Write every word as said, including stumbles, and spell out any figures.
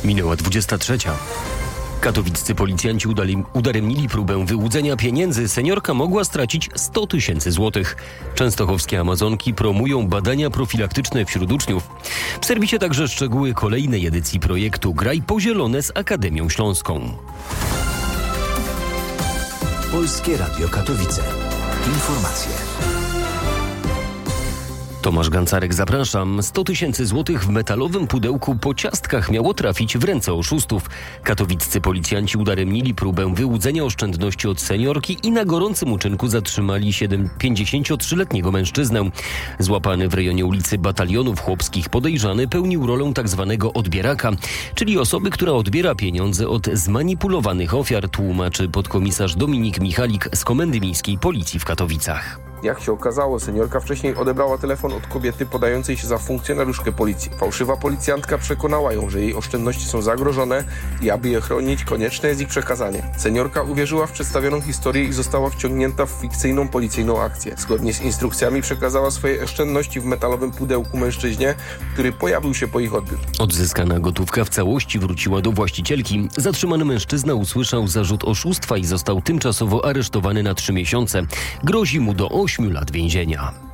Minęła dwudziesta trzecia. Katowiccy policjanci udali, udaremnili próbę wyłudzenia pieniędzy. Seniorka mogła stracić sto tysięcy złotych. Częstochowskie Amazonki promują badania profilaktyczne wśród uczniów. W serwisie także szczegóły kolejnej edycji projektu Graj po zielone z Akademią Śląską. Polskie Radio Katowice. Informacje. Tomasz Gancarek, zapraszam. sto tysięcy złotych w metalowym pudełku po ciastkach miało trafić w ręce oszustów. Katowiccy policjanci udaremnili próbę wyłudzenia oszczędności od seniorki i na gorącym uczynku zatrzymali pięćdziesięciotrzyletniego mężczyznę. Złapany w rejonie ulicy Batalionów Chłopskich podejrzany pełnił rolę tzw. odbieraka, czyli osoby, która odbiera pieniądze od zmanipulowanych ofiar, tłumaczy podkomisarz Dominik Michalik z Komendy Miejskiej Policji w Katowicach. Jak się okazało, seniorka wcześniej odebrała telefon od kobiety podającej się za funkcjonariuszkę policji. Fałszywa policjantka przekonała ją, że jej oszczędności są zagrożone i aby je chronić, konieczne jest ich przekazanie. Seniorka uwierzyła w przedstawioną historię i została wciągnięta w fikcyjną policyjną akcję. Zgodnie z instrukcjami przekazała swoje oszczędności w metalowym pudełku mężczyźnie, który pojawił się po ich odbiór. Odzyskana gotówka w całości wróciła do właścicielki. Zatrzymany mężczyzna usłyszał zarzut oszustwa i został tymczasowo aresztowany na trzy miesiące. Grozi mu do ośmiu lat więzienia.